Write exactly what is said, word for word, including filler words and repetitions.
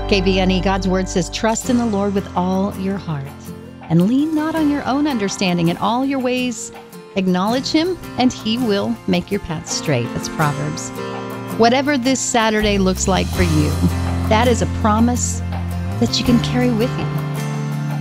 K B N E, God's Word says, trust in the Lord with all your heart and lean not on your own understanding. In all your ways, acknowledge Him, and He will make your path straight. That's Proverbs. Whatever this Saturday looks like for you, that is a promise that you can carry with you.